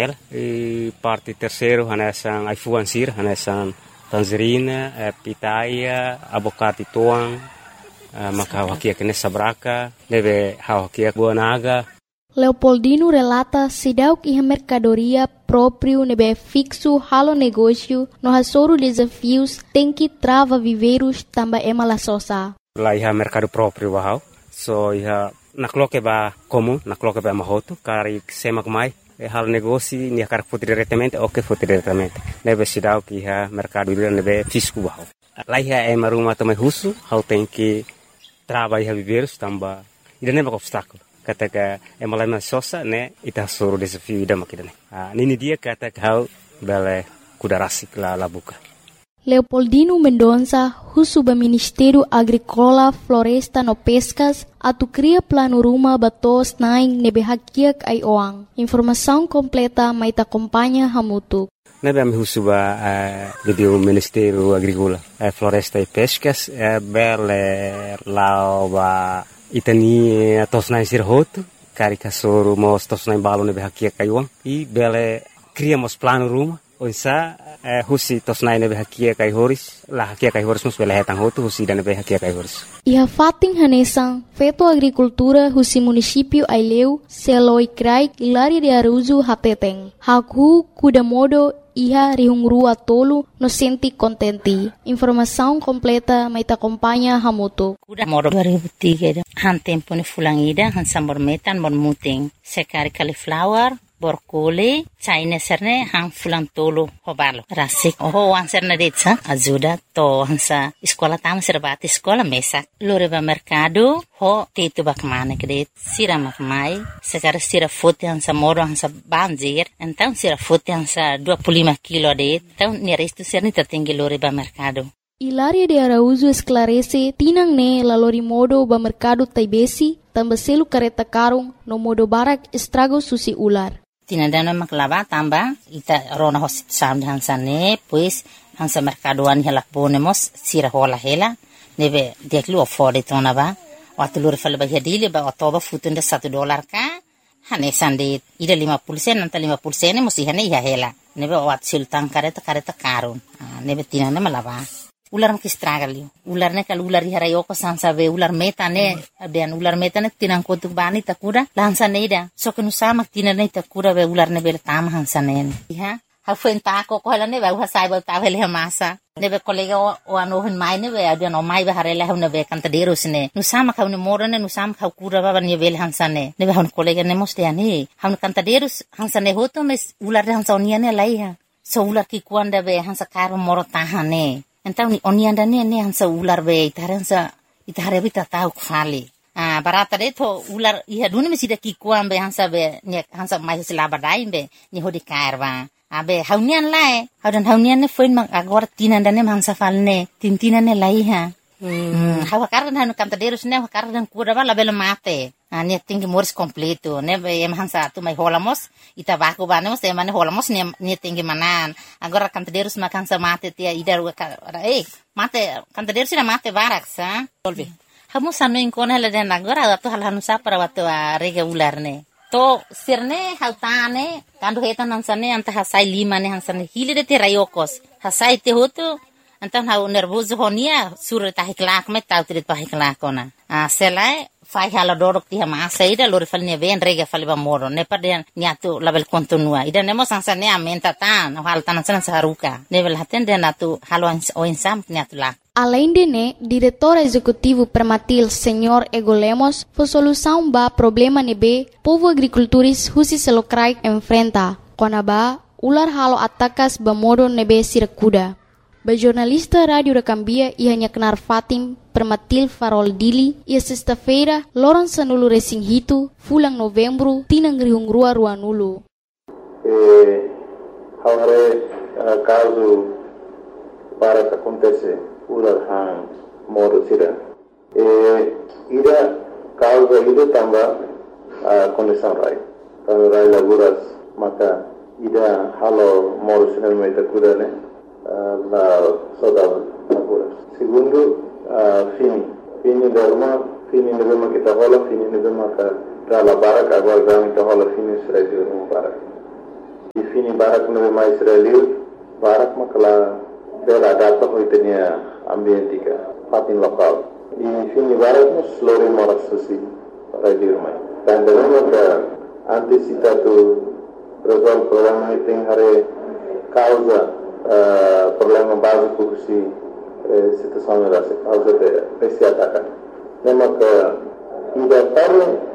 ela. E parte terceiro hanesan aifuansir, hanesan tangerina, pitaia, abocado toang, maka hawakia kene sabraka, neve hawakia buanaga. Leopoldino relata sidauk iha mercadoria próprio nebe fixo halo negócio no hasoro desafios tem que trava viveiros tamba emala sosa. Lá iha mercado próprio bahau, so iha nakloke ba comum, nakloke ba mahoto, kari semak mai, halo negócio ni akar foto diretamente, foto diretamente. Nebe sidauk iha mercado nebe fisco bahau. Lá iha maruma também russo, hau tem que trava iha viveiros tamba, ida neba obstáculo. Kataga emalama sosa ne ita suru desafio ida makidane. Nini dia kata kau bele kudarasik la buka. Leopoldino Mendonça, husu ba Ministério Agrícola, Floresta no Pescas, atu cria plano ruma batos naing nebe hakiak ai oang. Informação completa mai ta acompanha hamutu. Nebe ami husu ba video Ministério Agrícola, Floresta e Pescas, bele lao ba itani tosnai sirhoto, kari kasoro mos tosnai balo nebe hakia kaiwang, i bele criamos plano ruma, oisa husi tosnai nebe hakia kai horis, la hakia kai horis mus bele hetang hoto husi dan nebe hakia kai horis. Iha fating hanesang, feto agricultura husi município Aileu, Seloi Krai, Ilari de Aruzu hateteng. Hakhu kudamodo iha rihungrua tolu no senti contenti. Informação completa mai ta acompanha hamutu. Kuda modo 2003 han tempo ni fulangida han sambor metan mon muting. Sekari cauliflower, borkole, China serne han fulang tolu hobalo. Rasik oho wan serne detsa ajuda to hansa sekolah tam serbati sekolah mesak. Loreba mercado ho tetu bakmane kede sira makmai. Sekari sira fote hansa moro hansa banjir. Então sira fote hansa 25 kilo de. Então niaristu serni tertinggi loreba mercado. Hilaria de Araújo esclarece tinang ne lalori modo ba mercado taibesi tambah selu kareta karung no modo barak estrago susi ular. Tinandana maklava tamba ita rona hosit sam hansa ne pues hansa mercadoan helak bonemos sira hola hela nebe deklu afford tona ba watulur fal ba hedile ba otoba futunda $1 ka hane sande ida 50 sen nanta 50 sen musi hane ya hela nebe wat sultan kareta karun nebe tinana malava ular makistragali ular ne kal ular harayo ko sansa be ular meta ne abian ular meta ne tinang kotuk bani takura lansa neida so kenu sama tinane takura be ular ne bel tam hansa ne ha ha fuenta ko hala ne ba sai ba ta vele masa ne be kolega o ano hen mai ne be abian o mai be harela ne be kanta deros ne nu sama ka ne moro ne nu sama ka kura ba ne bel hansa ne be hon kolega ne moste ani han kanta deros hansa ne hoto mes ular hansa onia ne lai ha so ular ki kuanda be hansa karo moro tahane. Então ni onianda ne hansa ular be itare bita tau khali barata de to ular iha duni mesida ki kuambe hansa be ne hansa mai selaba dai be ni hodi karwa abe haunian lai haunian ne foin mang agora tinanda ne hansa falne tintina ne lai ha hawa kardan hanu kanta derus ne kardan kura bala bela mate ne tingi mors completo ne be hansa tu mai holamos ita baku banemos te mane holamos ne tingi manan agora kanta derus makansa mate tia idar mate kanta derus na mate barak sa solve hamu sanu inkona la den agora tu hal hanu sa para watu rega ular ne to sirne hautane kandu hetan hansane anta hasai 5 ne hansane hile de te rayokos hasai te hotu antan hau nervoso honia sur tahiklak me tautrit tahiklak ona selai fai hala dorok ti ma saida lor falne ven rega falba moro ne paden niatu label kontinua ida nemo sansane amenta tan hal tan san saruka level haten de natu halo o insam niatu la. Além de ne, diretor executivo Permatil Senhor Ego Lemos, foi solução ba problema nebe povo agricultores husi selokrai enfrenta. Konaba ular halo atakas ba modo nebe sirakuda. Ba jornalista Rádio da Cambia ia nyaknar Fatim Permatil Farol Dili ia sexta-feira loron sanulu resing hitu fulang novembro tinang rihung rua nulu. Haware caso para que acontece ular han modo sira. Ida causa ida tamba condição rai. Kalau rai laguras maka ida halo modo sira mai takura ne la soda laguras. Segundo fini derma kita hola fini derma ka dala barak agora kita hola fini sira no barak. fini barak no mais Israel barak makala bela adapta hoitenia ambientika patin lokal e fini barak no slore morasasi radio mai dan dengan ka antisipatu resolve problema iting hare causa problema básico si situação era causa de esse ataque nema ka ida para